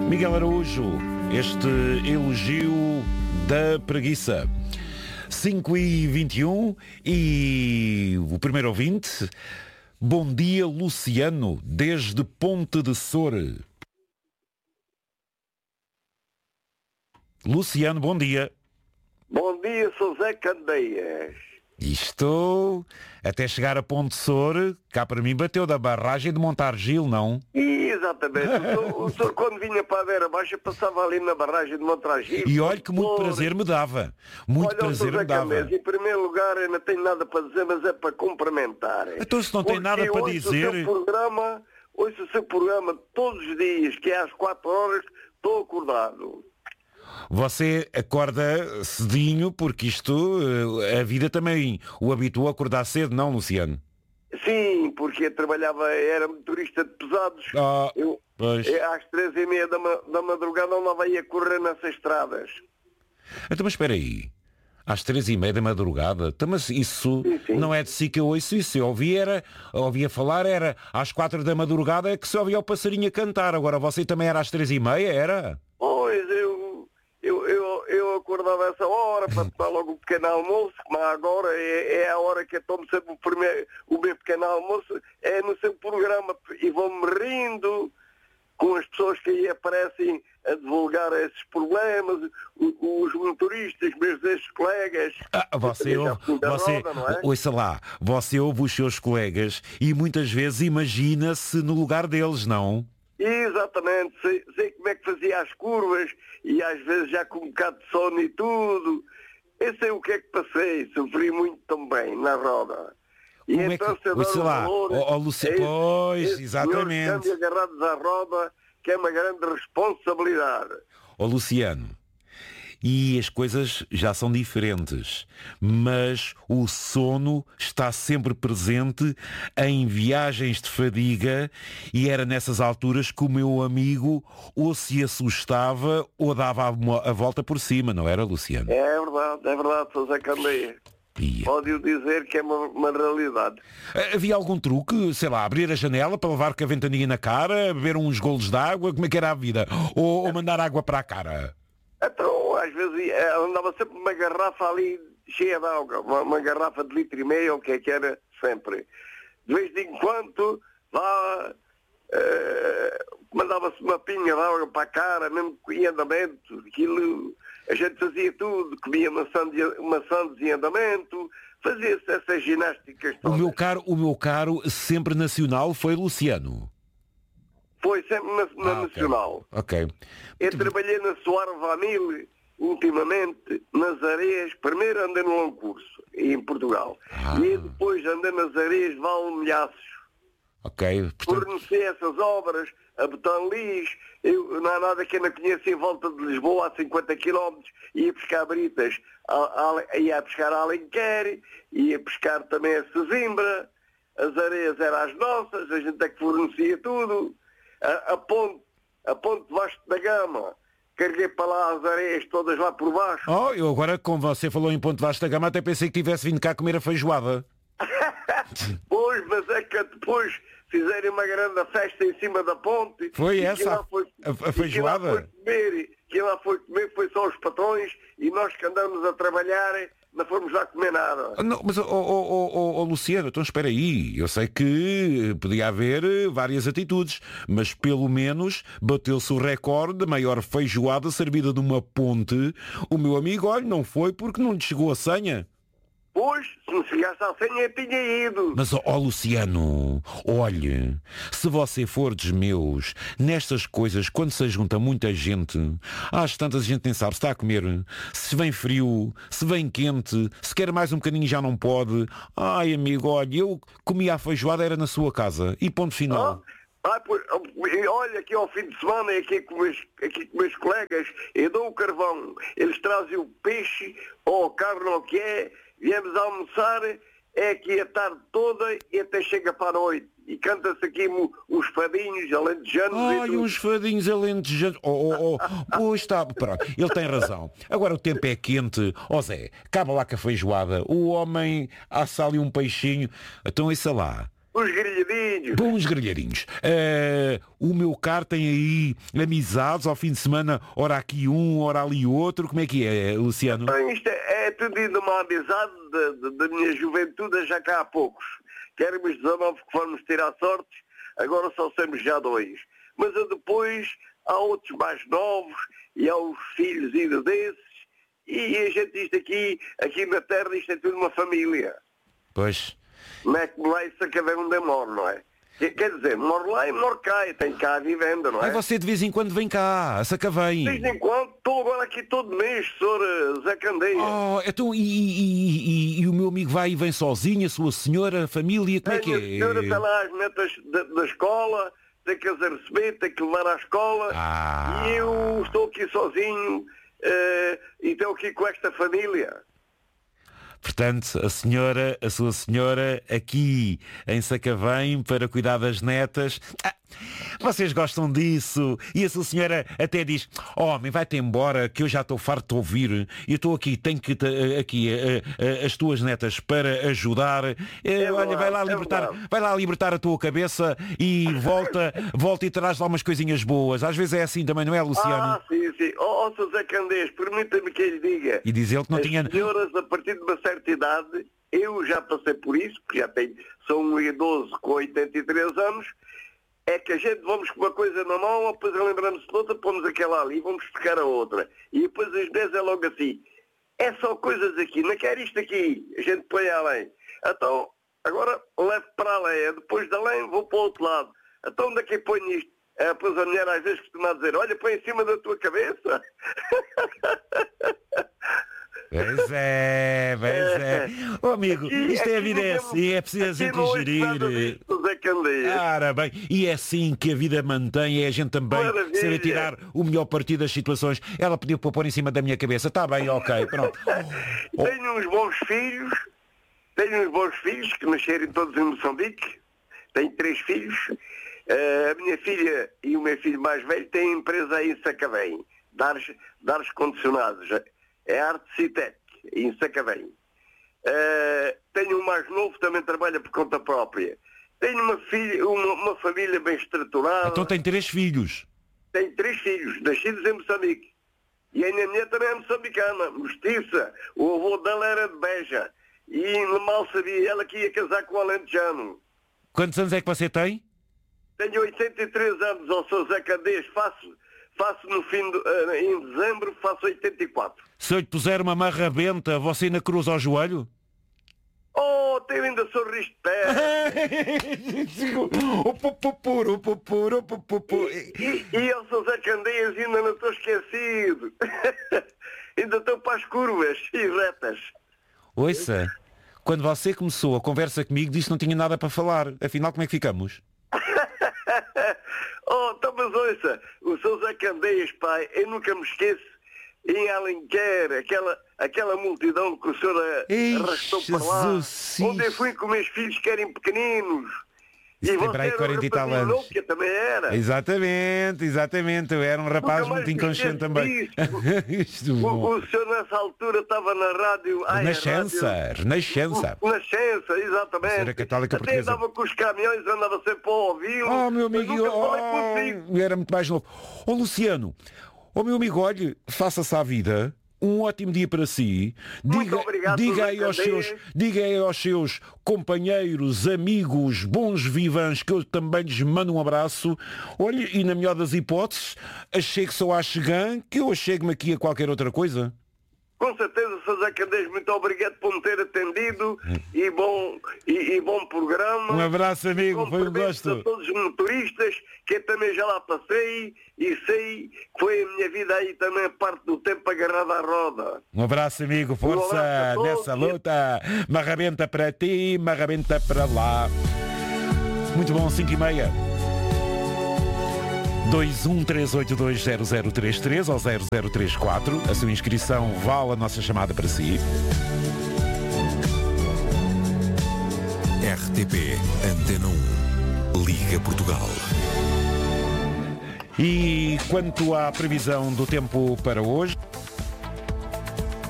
Miguel Araújo, este elogio da preguiça. 5h21 e o primeiro ouvinte. Bom dia, Luciano, desde Ponte de Sore. Luciano, bom dia. Bom dia, sou Zé Candeias. E estou até chegar a Ponte de Sore, cá para mim bateu da barragem de Montargil, não? Exatamente. O senhor quando vinha para a Beira Baixa passava ali na barragem de Montargil. E olha que muito prazer me dava. Muito prazer me dava. Candeias, em primeiro lugar, eu não tenho nada para dizer, mas é para cumprimentar. Então se não tem nada para dizer... Ouço o seu programa todos os dias, que é às 4 horas, estou acordado. Você acorda cedinho, porque isto, a vida também o habituou a acordar cedo, não, Luciano? Sim, porque eu trabalhava, era motorista de pesados. Pois. Às 3h30 da madrugada andava aí a correr nessas estradas. Então, mas espera aí. Às 3h30 da madrugada? Então, mas isso sim. Não é de si que eu ouço isso. Eu ouvia falar, era às 4 da madrugada que se ouvia o passarinho a cantar. Agora você também era às 3h30, era? Pois, eu acordava essa hora para tomar logo o pequeno almoço, mas agora é a hora que eu tomo sempre o meu pequeno almoço, é no seu programa, e vou-me rindo com as pessoas que aí aparecem a divulgar esses problemas, os motoristas, meus ex-colegas. Ouça lá, você ouve os seus colegas e muitas vezes imagina-se no lugar deles, não? Exatamente, sei como é que fazia as curvas e às vezes já com um bocado de sono e tudo. Eu sei o que é que passei, sofri muito também na roda. E como então é que... Ouça lá, pois, exatamente. Estamos agarrados à roda, que é uma grande responsabilidade. Luciano, e as coisas já são diferentes, mas o sono está sempre presente em viagens de fadiga, e era nessas alturas que o meu amigo ou se assustava ou dava a volta por cima, não era, Luciano? É verdade, Sr. Zé Candeias. Pode-o dizer que é uma realidade. Havia algum truque, sei lá, abrir a janela para levar com a ventania na cara, beber uns golos de água, como é que era a vida? Ou mandar água para a cara? Então, às vezes, andava sempre uma garrafa ali cheia de água, uma garrafa de 1,5 litro, o que é que era sempre. De vez em quando, lá, mandava-se uma pinga de água para a cara, mesmo em andamento, aquilo, a gente fazia tudo, comia maçã de andamento, fazia-se essas ginásticas todas. O meu caro sempre nacional foi Luciano. Foi sempre na Nacional. Ok. Eu trabalhei na Soares Vanille, ultimamente, nas Areias. Primeiro andei no Concurso, em Portugal. E depois andei nas Areias de Valmilhaços. Ok. Forneci essas obras a Betanlis. Não há nada que eu não conheça em volta de Lisboa, a 50 km. Ia pescar britas, ia pescar a Alenquer, ia pescar também a Sesimbra. As areias eram as nossas, a gente é que fornecia tudo. A ponte Vasco da Gama, carreguei para lá as areias todas lá por baixo. Eu agora, como você falou em Ponte Vasco da Gama, até pensei que tivesse vindo cá comer a feijoada. Pois, mas é que depois fizerem uma grande festa em cima da ponte. Foi essa a feijoada? Quem lá foi comer foi só os patrões, e nós que andamos a trabalhar não fomos lá comer nada. Não, mas, Luciano, então espera aí. Eu sei que podia haver várias atitudes, mas pelo menos bateu-se o recorde da maior feijoada servida numa ponte. O meu amigo, olha, não foi porque não lhe chegou a senha. Pois, se me chegasse à senha, eu tinha ido. Mas, Luciano, olhe, se você for dos meus, nestas coisas, quando se junta muita gente, às tantas a gente nem sabe se está a comer, se vem frio, se vem quente, se quer mais um bocadinho já não pode. Ai, amigo, olha, eu comia a feijoada, era na sua casa, e ponto final. Olha, aqui ao fim de semana, aqui com meus colegas, eu dou o carvão, eles trazem o peixe, ou carne, ou o que é, viemos almoçar, é aqui a tarde toda e até chega para a noite. E canta-se aqui uns fadinhos alentejanos. Ai, uns fadinhos alentejanos. Pois está, pronto, ele tem razão. Agora o tempo é quente. Zé, acaba lá com a feijoada. O homem assa ali um peixinho. Então isso lá. Os grelhadinhos. Bons grelhadinhos. O meu car tem aí amizades ao fim de semana, ora aqui um, ora ali outro. Como é que é, Luciano? Então, isto é tudo ainda uma amizade da minha juventude, já cá há poucos. Que éramos 19 que fomos tirar sortes, agora só somos já 2. Mas depois há outros mais novos e há os filhos ainda desses. E a gente, isto aqui na terra, isto é tudo uma família. Pois. Mete lá isso a cada um demora, não é? Quer dizer, moro lá e moro cá, e tenho cá a vivenda, não é? Aí você de vez em quando vem cá, a Sacavém. De vez em quando, estou agora aqui todo mês, Sr. Zé Candeia. Oh, então, e o meu amigo vai e vem sozinho, a sua senhora, a família, como é que é? A senhora está lá as netas da escola, tem que as receber, tem que levar à escola, e eu estou aqui sozinho, e estou aqui com esta família. Portanto, a sua senhora, aqui em Sacavém, para cuidar das netas. Vocês gostam disso? E a sua senhora até diz, homem, vai-te embora, que eu já estou farto de ouvir. E eu estou aqui, tenho que aqui as tuas netas para ajudar. Olha, vai lá libertar a tua cabeça e volta e traz lá umas coisinhas boas. Às vezes é assim também, não é, Luciano? Sim. Sr. Zé Candês, permita-me que lhe diga. E diz ele que não tinha... As senhoras, a partir de uma certa idade, eu já passei por isso, porque sou um idoso com 83 anos, é que a gente vamos com uma coisa na mão, depois lembramos de outra, pomos aquela ali, vamos buscar a outra. E depois as 10 é logo assim. É só coisas aqui, não quer isto aqui, a gente põe além. Então, agora levo para além, depois de além vou para o outro lado. Então onde é que põe isto? Pois a mulher às vezes costuma dizer, olha, põe em cima da tua cabeça. Pois é. Oh, amigo, isto é a vida, é assim, é preciso a gente gerir. Ora bem, e é assim que a vida mantém, é a gente também saber tirar o melhor partido das situações. Ela pediu para pôr em cima da minha cabeça, está bem, ok, pronto. Tenho uns bons filhos que nasceram todos em Moçambique, tenho 3 filhos. A minha filha e o meu filho mais velho têm empresa aí em Sacavém, de ares condicionados. É Arte Citec, em Sacavém. Tenho um mais novo, também trabalha por conta própria. Tenho uma família bem estruturada. Então tem 3 filhos. Tenho 3 filhos, nascidos em Moçambique. E a minha mulher também é moçambicana, mestiça. O avô dela era de Beja. E mal sabia ela que ia casar com o alentejano. Quantos anos é que você tem? Tenho 83 anos, ao Sr. Zé Candês. Faço no em dezembro, faço 84. Se eu lhe puser uma marrabenta, você ainda cruza ao joelho? Oh, tenho ainda sorriso de terra. E ao Sr. Zé Candeias ainda não estou esquecido. Ainda estou para as curvas e retas. Ouça, quando você começou a conversa comigo, disse que não tinha nada para falar. Afinal, como é que ficamos? Então, mas ouça, o Sr. Zé Candeias, pai, eu nunca me esqueço, em Alenquer, aquela multidão que o senhor arrastou para lá, onde eu fui com meus filhos que eram pequeninos. E você era 40 e tal anos. Que também era. Exatamente. Eu era um rapaz muito inconsciente também. O senhor nessa altura estava na rádio... Renascença, exatamente. Era católica até portuguesa. andava com os caminhões, andava sempre para ouvi-lo. Oh, meu amigo, eu era muito mais novo. Oh, Luciano, meu amigo, olhe, faça-se à vida. Um ótimo dia para si. Diga aí aos seus companheiros, amigos, bons vivants, que eu também lhes mando um abraço. Olha, e na melhor das hipóteses, achei que só há chegam, que eu achego-me aqui a qualquer outra coisa. Com certeza, Sr. Zé Candês, muito obrigado por me ter atendido e bom programa. Um abraço, amigo, foi um gosto. A todos os motoristas, que eu também já lá passei e sei que foi a minha vida aí também parte do tempo agarrada à roda. Um abraço, amigo, força nessa luta. Marrabenta para ti, marrabenta para lá. Muito bom, 5h30. 213820033 ou 0034. A sua inscrição vale a nossa chamada para si. RTP Antena 1 Liga Portugal. E quanto à previsão do tempo para hoje,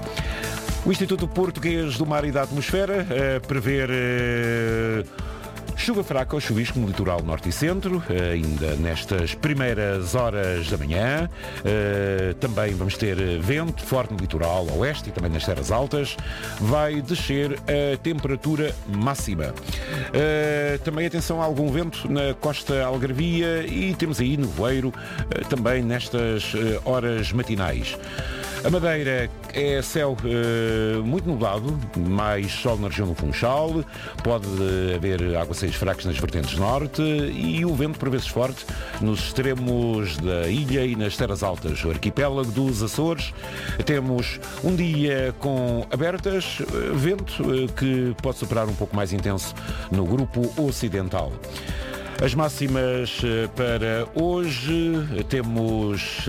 o Instituto Português do Mar e da Atmosfera prever Chuva fraca ou chuvisco no litoral norte e centro, ainda nestas primeiras horas da manhã. Também vamos ter vento forte no litoral oeste e também nas terras altas. Vai descer a temperatura máxima. Também atenção a algum vento na costa algarvia e temos aí nevoeiro também nestas horas matinais. A Madeira é céu muito nublado, mais sol na região do Funchal, pode haver aguaceiros fracos nas vertentes norte e o vento por vezes forte nos extremos da ilha e nas terras altas. O arquipélago dos Açores, temos um dia com abertas, vento que pode superar um pouco mais intenso no grupo ocidental. As máximas para hoje, temos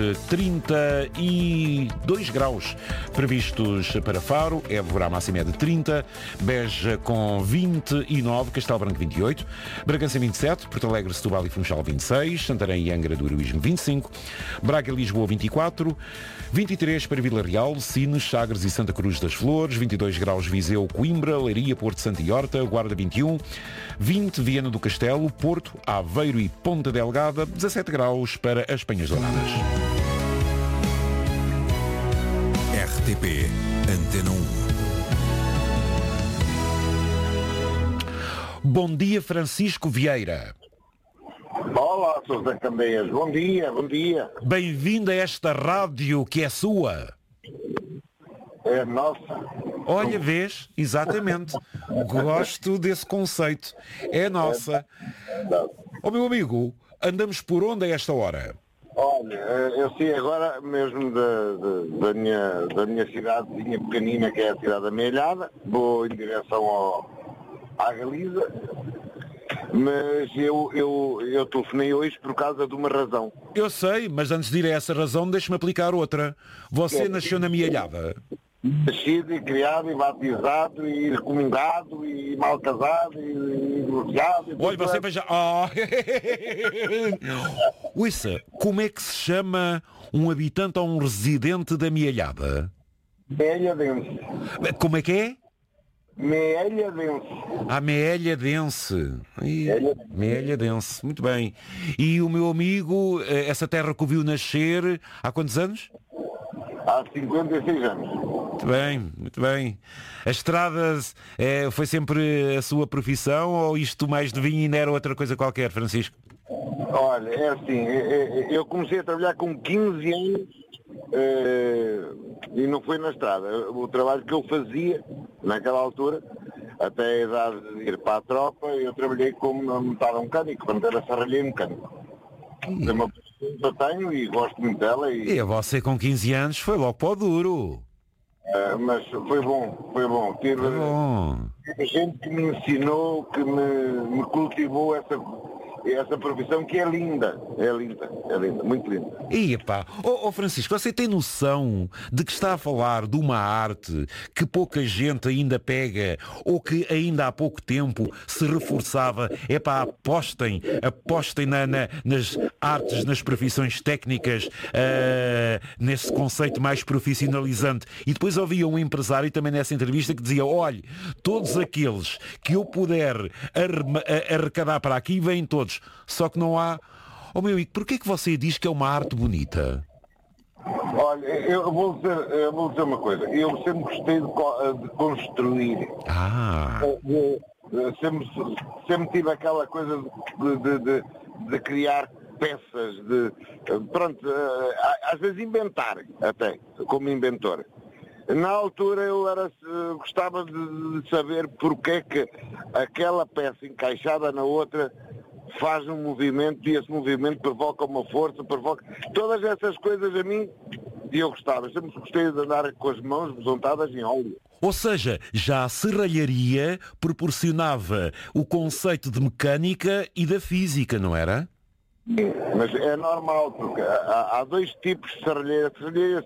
32 graus previstos para Faro, Évora a máxima é de 30, Beja com 29, Castelo Branco 28, Bragança 27, Porto Alegre, Setúbal e Funchal 26, Santarém e Angra do Heroísmo 25, Braga e Lisboa 24, 23 para Vila Real, Sines, Sagres e Santa Cruz das Flores, 22 graus Viseu, Coimbra, Leiria, Porto Santo e Horta, Guarda 21, 20 Viana do Castelo, Porto, Aveiro e Ponta Delgada, 17 graus para as Penhas Douradas. RTP Antena 1. Bom dia, Francisco Vieira. Olá, Sousa Candeias. Bom dia, bom dia. Bem-vindo a esta rádio que é sua. É nossa. Olha, vês? Exatamente. Gosto desse conceito. É nossa. Ó, meu amigo, andamos por onde a esta hora? Olha, eu sei agora mesmo da minha cidadezinha pequenina, que é a cidade da Meilhada. Vou em direção à Galiza. Mas eu telefonei hoje por causa de uma razão. Eu sei, mas antes de ir a essa razão, deixe-me aplicar outra. Você nasceu na Meilhada? Nascido e criado e batizado e recomendado e mal casado e divorciado. Olha, você veja... Oh. Ouça, como é que se chama um habitante ou um residente da Meilhada? Meilhadense. Como é que é? Meilhadense. A Meilhadense. Meilhadense, muito bem. E o meu amigo, essa terra que o viu nascer, há quantos anos? Há 56 anos. Muito bem, muito bem. As estradas foi sempre a sua profissão ou isto mais de vinho ainda era outra coisa qualquer, Francisco? Olha, é assim, eu comecei a trabalhar com 15 anos e não foi na estrada. O trabalho que eu fazia naquela altura, até a idade de ir para a tropa, eu trabalhei como metal mecânico, quando era serralheiro mecânico. É uma profissão que eu tenho e gosto muito dela. E você com 15 anos foi logo para o duro. Mas foi bom. Tive gente que me ensinou, que me cultivou essa profissão que é linda, muito linda. E pá, Francisco, você tem noção de que está a falar de uma arte que pouca gente ainda pega ou que ainda há pouco tempo se reforçava? É pá, apostem nas artes, nas profissões técnicas, nesse conceito mais profissionalizante. E depois havia um empresário também nessa entrevista que dizia, olhe, todos aqueles que eu puder arrecadar para aqui, vêm todos. Só que não há... Oh meu, e porquê que você diz que é uma arte bonita? Olha, eu vou dizer uma coisa. Eu sempre gostei de construir. Sempre tive aquela coisa de criar peças, às vezes inventar, até, como inventor. Na altura eu gostava de saber porque é que aquela peça encaixada na outra faz um movimento e esse movimento provoca uma força, todas essas coisas a mim, e eu gostava. Sempre gostei de andar com as mãos besuntadas em óleo. Ou seja, já a serralharia proporcionava o conceito de mecânica e da física, não era? Sim, mas é normal, porque há dois tipos de serralheira.